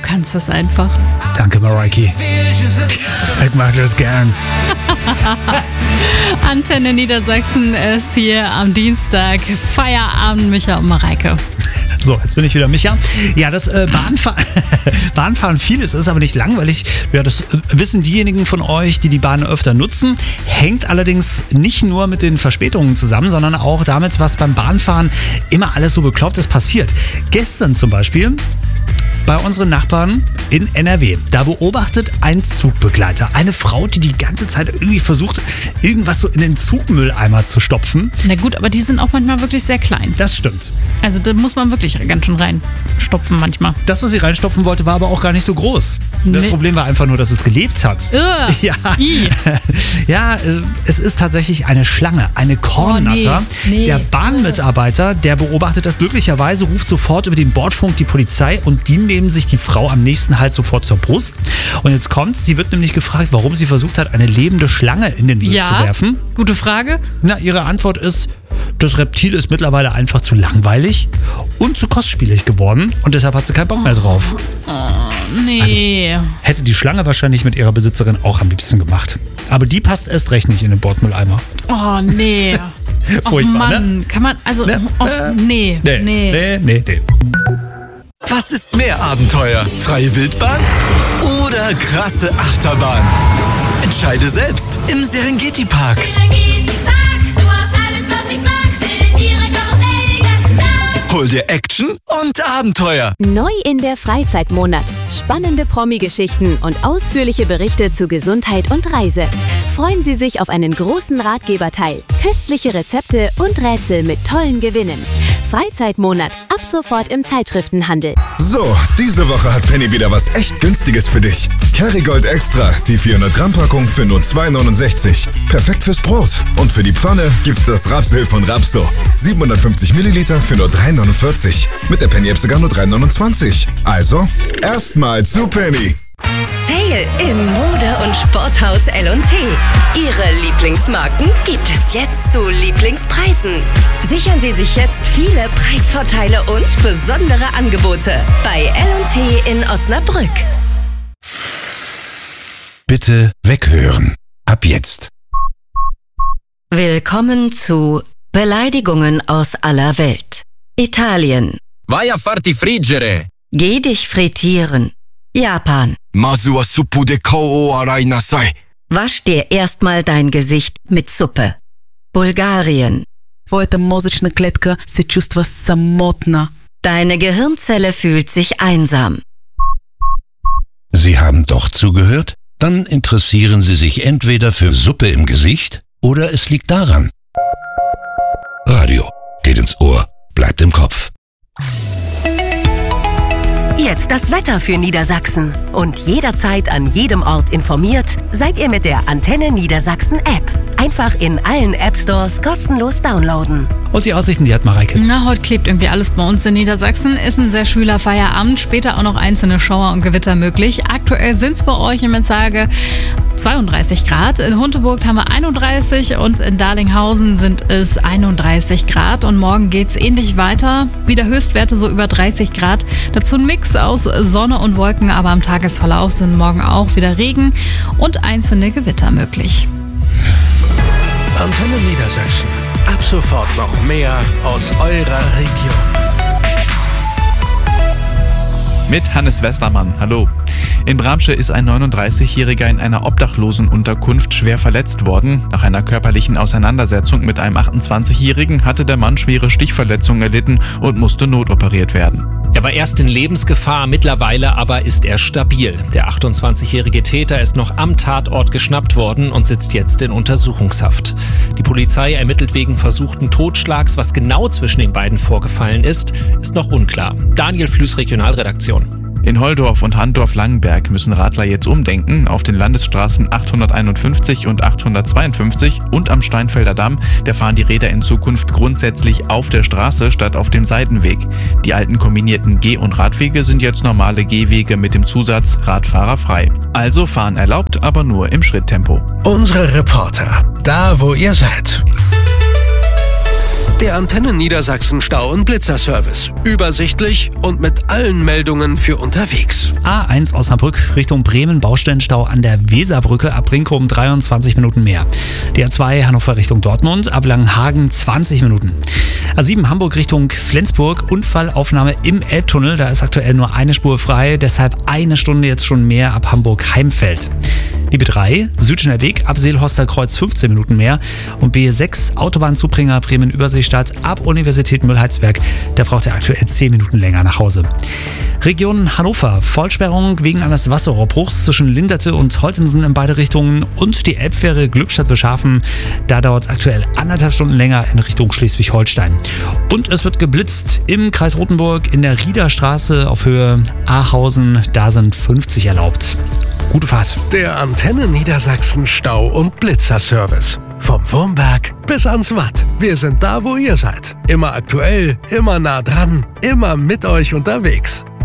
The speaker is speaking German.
kannst das einfach. Danke, Mareike. Ich mache das gern. Antenne Niedersachsen ist hier am Dienstag. Feierabend, Micha und Mareike. So, jetzt bin ich wieder Micha. Ja, das Bahnfahren vieles ist aber nicht langweilig. Ja, das wissen diejenigen von euch, die die Bahn öfter nutzen. Hängt allerdings nicht nur mit den Verspätungen zusammen, sondern auch damit, was beim Bahnfahren immer alles so Beklopptes passiert. Gestern zum Beispiel bei unseren Nachbarn in NRW. Da beobachtet ein Zugbegleiter eine Frau, die die ganze Zeit irgendwie versucht, irgendwas so in den Zugmülleimer zu stopfen. Na gut, aber die sind auch manchmal wirklich sehr klein. Das stimmt. Also da muss man wirklich ganz schön reinstopfen manchmal. Das, was sie reinstopfen wollte, war aber auch gar nicht so groß. Das Problem war einfach nur, dass es gelebt hat. Ja. Ja, es ist tatsächlich eine Schlange, eine Kornnatter. Nee. Der Bahnmitarbeiter, der beobachtet das glücklicherweise, ruft sofort über den Bordfunk die Polizei und die nehmen sich die Frau am nächsten Halt sofort zur Brust. Und jetzt kommt's, sie wird nämlich gefragt, warum sie versucht hat, eine lebende Schlange in den Müll zu werfen. Gute Frage. Na, ihre Antwort ist, das Reptil ist mittlerweile einfach zu langweilig und zu kostspielig geworden und deshalb hat sie keinen Bock mehr drauf. Nee. Also, hätte die Schlange wahrscheinlich mit ihrer Besitzerin auch am liebsten gemacht. Aber die passt erst recht nicht in den Bordmülleimer. Oh, nee. Furchtbar, Mann, ne? Kann man, also, nee. Nee. Was ist mehr Abenteuer? Freie Wildbahn oder krasse Achterbahn? Entscheide selbst im Serengeti Park. Hol dir Action und Abenteuer. Neu in der Freizeitmonat. Spannende Promi-Geschichten und ausführliche Berichte zu Gesundheit und Reise. Freuen Sie sich auf einen großen Ratgeberteil, köstliche Rezepte und Rätsel mit tollen Gewinnen. Freizeitmonat, ab sofort im Zeitschriftenhandel. So, diese Woche hat Penny wieder was echt Günstiges für dich. Kerrygold Extra, die 400 Gramm Packung für nur 2,69. Perfekt fürs Brot. Und für die Pfanne gibt's das Rapsöl von Rapso. 750 Milliliter für nur 3,49. Mit der Penny-App sogar nur 3,29. Also, erstmal zu Penny. Sale im Mode- und Sporthaus L&T. Ihre Lieblingsmarken gibt es jetzt zu Lieblingspreisen. Sichern Sie sich jetzt viele Preisvorteile und besondere Angebote bei L&T in Osnabrück. Bitte weghören. Ab jetzt. Willkommen zu Beleidigungen aus aller Welt. Italien. Vai a farti friggere. Geh dich frittieren. Japan. Masu wa suppu de kou o arai nasai. Wasch dir erstmal dein Gesicht mit Suppe. Bulgarien. Твоята мозъчна клетка се чувства самотна. Deine Gehirnzelle fühlt sich einsam. Sie haben doch zugehört? Dann interessieren Sie sich entweder für Suppe im Gesicht oder es liegt daran. Radio geht ins Ohr, bleibt im Kopf. Jetzt das Wetter für Niedersachsen. Und jederzeit an jedem Ort informiert, seid ihr mit der Antenne Niedersachsen App. Einfach in allen App-Stores kostenlos downloaden. Und die Aussichten, die hat Mareike. Na, heute klebt irgendwie alles bei uns in Niedersachsen. Ist ein sehr schwüler Feierabend. Später auch noch einzelne Schauer und Gewitter möglich. Aktuell sind es bei euch in Menzage 32 Grad. In Hunteburg haben wir 31 und in Darlinghausen sind es 31 Grad. Und morgen geht es ähnlich weiter. Wieder Höchstwerte so über 30 Grad. Dazu ein Mix aus Sonne und Wolken, aber am Tagesverlauf sind morgen auch wieder Regen und einzelne Gewitter möglich. Antenne Niedersachsen. Ab sofort noch mehr aus eurer Region. Mit Hannes Westermann. Hallo. In Bramsche ist ein 39-Jähriger in einer Obdachlosenunterkunft schwer verletzt worden. Nach einer körperlichen Auseinandersetzung mit einem 28-Jährigen hatte der Mann schwere Stichverletzungen erlitten und musste notoperiert werden. Er war erst in Lebensgefahr, mittlerweile aber ist er stabil. Der 28-jährige Täter ist noch am Tatort geschnappt worden und sitzt jetzt in Untersuchungshaft. Die Polizei ermittelt wegen versuchten Totschlags. Was genau zwischen den beiden vorgefallen ist noch unklar. Daniel Flüß, Regionalredaktion. In Holdorf und Handorf-Langenberg müssen Radler jetzt umdenken. Auf den Landesstraßen 851 und 852 und am Steinfelder Damm, da fahren die Räder in Zukunft grundsätzlich auf der Straße statt auf dem Seitenweg. Die alten kombinierten Geh- und Radwege sind jetzt normale Gehwege mit dem Zusatz Radfahrer frei. Also fahren erlaubt, aber nur im Schritttempo. Unsere Reporter, da wo ihr seid. Der Antenne Niedersachsen Stau- und Blitzerservice. Übersichtlich und mit allen Meldungen für unterwegs. A1 Osnabrück Richtung Bremen, Baustellenstau an der Weserbrücke, ab Brinkum 23 Minuten mehr. Die A2 Hannover Richtung Dortmund, ab Langenhagen 20 Minuten. A7 Hamburg Richtung Flensburg, Unfallaufnahme im Elbtunnel, da ist aktuell nur eine Spur frei, deshalb eine Stunde jetzt schon mehr ab Hamburg-Heimfeld. Die B3, Südschnellweg, ab Seelhorster Kreuz 15 Minuten mehr und B6, Autobahnzubringer Bremen-Überseestadt, ab Universität Müllheitsberg, da braucht er aktuell 10 Minuten länger nach Hause. Region Hannover, Vollsperrung wegen eines Wasserrohrbruchs zwischen Linderte und Holtensen in beide Richtungen und die Elbfähre Glückstadt-Wilschafen, da dauert es aktuell 1,5 Stunden länger in Richtung Schleswig-Holstein. Und es wird geblitzt im Kreis Rothenburg in der Riederstraße auf Höhe Ahausen, da sind 50 erlaubt. Gute Fahrt. Der Antenne Niedersachsen Stau- und Blitzerservice. Vom Wurmberg bis ans Watt. Wir sind da, wo ihr seid. Immer aktuell, immer nah dran, immer mit euch unterwegs.